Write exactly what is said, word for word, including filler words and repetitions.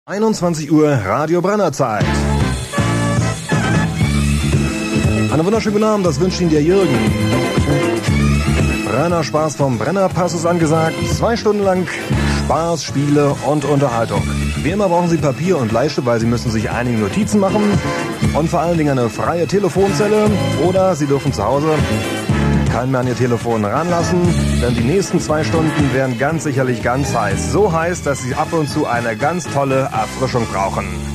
einundzwanzig Uhr Radio Brennerzeit. Einen wunderschönen guten Abend, das wünscht Ihnen der Jürgen. Brenner Spaß vom Brennerpass ist angesagt. Zwei Stunden lang Spaß, Spiele und Unterhaltung. Wie immer brauchen Sie Papier und Bleistift, weil Sie müssen sich einige Notizen machen. Und vor allen Dingen eine freie Telefonzelle. Oder Sie dürfen zu Hause keinen mehr an Ihr Telefon ranlassen, denn die nächsten zwei Stunden werden ganz sicherlich ganz heiß. So heiß, dass Sie ab und zu eine ganz tolle Erfrischung brauchen.